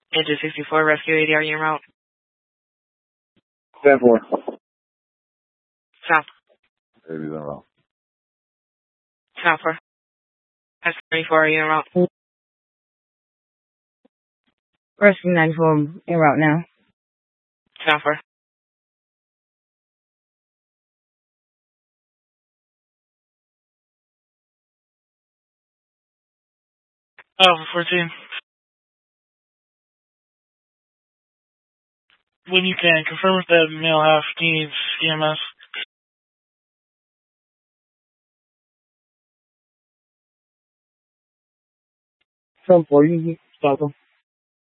Engine 64, rescue ADR en route. 10-4. South. Baby's en route. South 4. S-34, en route. Rescue 94 en route now. South 4. Alpha 14. When you can, confirm if that male half needs EMS. From 4, you stop them.